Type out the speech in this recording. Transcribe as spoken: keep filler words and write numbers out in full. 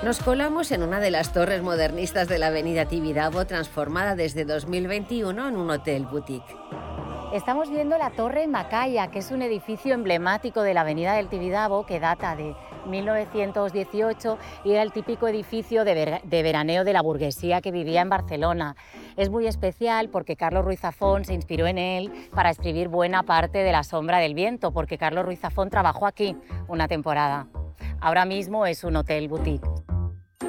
Nos colamos en una de las torres modernistas de la avenida Tibidabo, transformada desde dos mil veintiuno en un hotel boutique. Estamos viendo la Torre Macaya, que es un edificio emblemático de la avenida del Tibidabo que data de mil novecientos dieciocho y era el típico edificio de, ver de veraneo de la burguesía que vivía en Barcelona. Es muy especial porque Carlos Ruiz Zafón se inspiró en él para escribir buena parte de La sombra del viento, porque Carlos Ruiz Zafón trabajó aquí una temporada. Ahora mismo es un hotel boutique.